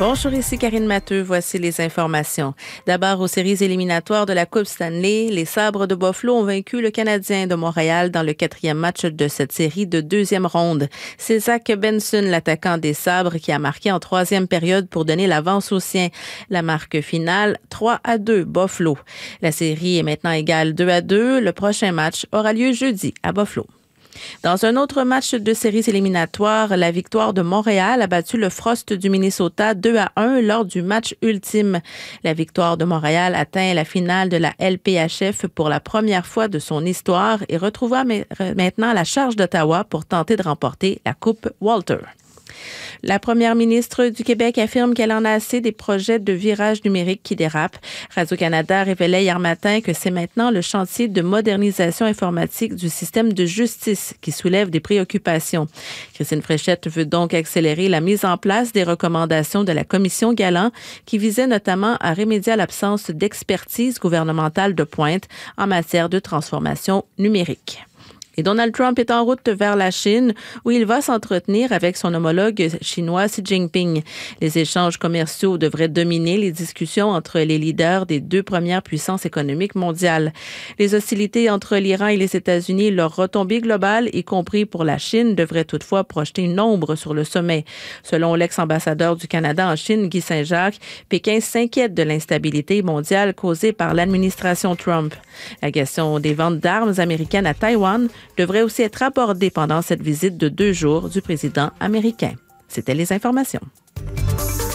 Bonjour, ici Karine Matteux. Voici les informations. D'abord, aux séries éliminatoires de la Coupe Stanley, les Sabres de Buffalo ont vaincu le Canadien de Montréal dans le 4e match de cette série de deuxième ronde. C'est Zach Benson, l'attaquant des Sabres, qui a marqué en 3e période pour donner l'avance aux siens. La marque finale, 3-2 Buffalo. La série est maintenant égale 2-2. Le prochain match aura lieu jeudi à Buffalo. Dans un autre match de séries éliminatoires, la victoire de Montréal a battu le Frost du Minnesota 2-1 lors du match ultime. La victoire de Montréal atteint la finale de la LPHF pour la première fois de son histoire et retrouvera maintenant la charge d'Ottawa pour tenter de remporter la Coupe Walter. La première ministre du Québec affirme qu'elle en a assez des projets de virage numérique qui dérapent. Radio-Canada révélait hier matin que c'est maintenant le chantier de modernisation informatique du système de justice qui soulève des préoccupations. Christine Fréchette veut donc accélérer la mise en place des recommandations de la commission Galland qui visait notamment à remédier à l'absence d'expertise gouvernementale de pointe en matière de transformation numérique. Et Donald Trump est en route vers la Chine où il va s'entretenir avec son homologue chinois Xi Jinping. Les échanges commerciaux devraient dominer les discussions entre les leaders des deux premières puissances économiques mondiales. Les hostilités entre l'Iran et les États-Unis et leur retombée globale, y compris pour la Chine, devraient toutefois projeter une ombre sur le sommet. Selon l'ex-ambassadeur du Canada en Chine, Guy Saint-Jacques, Pékin s'inquiète de l'instabilité mondiale causée par l'administration Trump. La question des ventes d'armes américaines à Taïwan devrait aussi être abordé pendant cette visite de 2 jours du président américain. C'était les informations.